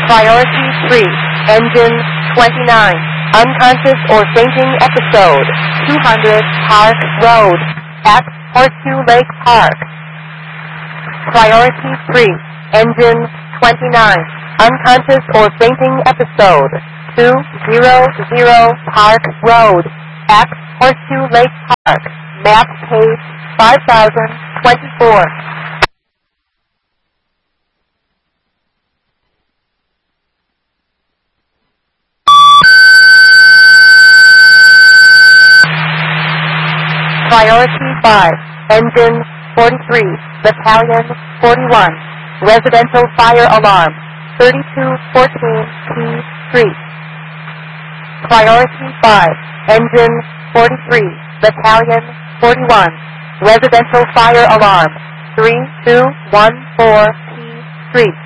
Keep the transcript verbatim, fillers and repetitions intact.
Priority three, engine twenty-nine, unconscious or fainting episode, two hundred Park Road, at Horseshoe Lake Park. Priority three, engine twenty-nine, unconscious or fainting episode, two hundred Park Road, at Horseshoe Lake Park, map page five thousand twenty-four. Priority five, engine forty-three, battalion forty-one, residential fire alarm, thirty-two fourteen P Street. Priority five, engine forty-three, battalion forty-one, residential fire alarm, three two one four P Street.